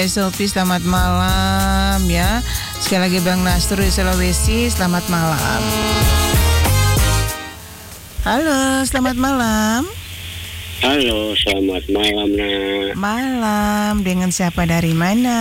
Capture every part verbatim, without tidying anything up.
Sophie, selamat malam ya. Sekali lagi Bang Nasrul di Sulawesi, selamat malam. Halo, selamat malam. Halo, selamat malam, Nak. Malam, dengan siapa dari mana?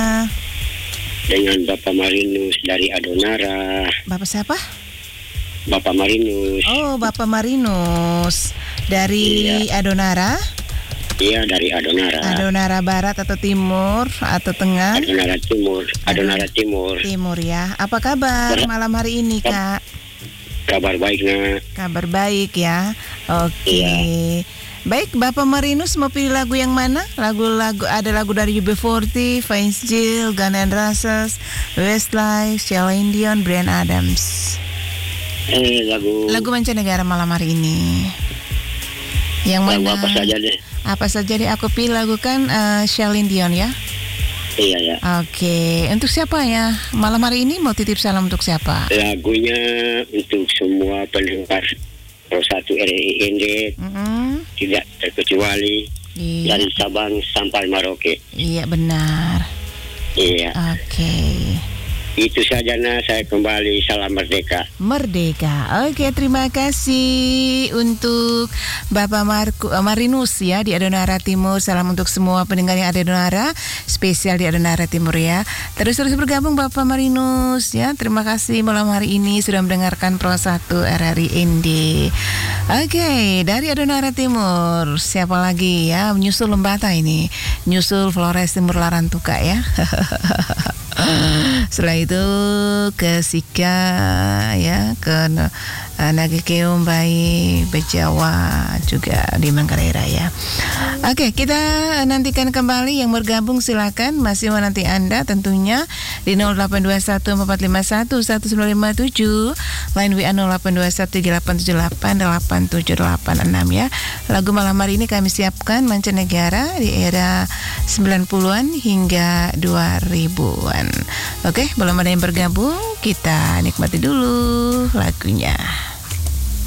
Dengan Bapak Marinus dari Adonara. Bapak siapa? Bapak Marinus. Oh, Bapak Marinus. Dari Iya. Adonara? Iya, dari Adonara. Adonara Barat atau Timur atau Tengah? Adonara Timur. Adonara Timur. Timur ya. Apa kabar Ber- malam hari ini, Kak? Kabar baik, Nak. Kabar baik ya. Oke. Iya. Baik, Bapak Marinus mau pilih lagu yang mana? Lagu-lagu ada lagu dari U B empat puluh, Vince Gill, Guns N' Roses, Westlife, Celine Dion, Bryan Adams. Eh, lagu... Lagu mancanegara malam hari ini. Yang lagu mana? apa saja deh. Apa saja deh, aku pilih lagu kan uh, Celine Dion ya. Iya, ya. Oke, untuk siapa ya? Malam hari ini mau titip salam untuk siapa? Lagunya untuk semua pendengar satu R I N D, Mm-hmm. tidak terkecuali, Iya. dari Sabang sampai Merauke. Iya benar. Iya. Oke. Itu saja, Nak. Saya kembali. Salam merdeka. Merdeka. Oke, terima kasih untuk Bapak Marku, uh, Marinus ya di Adonara Timur. Salam untuk semua pendengar yang ada di Adonara, spesial di Adonara Timur ya. Terus-terus bergabung Bapak Marinus ya. Terima kasih malam hari ini sudah mendengarkan Pro satu R R I N D. Oke, dari Adonara Timur siapa lagi ya? Menyusul Lembata ini. Nyusul Flores Timur Larantuka ya. Setelah itu ke Sika ya, ke uh, Nagekeum Bayi, Bejawa juga di Manggarai Raya. Oke, kita nantikan kembali yang bergabung, silakan masih menanti Anda tentunya di nol delapan dua satu empat lima satu satu sembilan lima tujuh, line W A nol delapan dua satu tiga delapan tujuh delapan delapan tujuh delapan enam ya. Lagu malam hari ini kami siapkan mancanegara di era sembilan puluhan hingga dua ribuan. Oke, belum ada yang bergabung, kita nikmati dulu lagunya.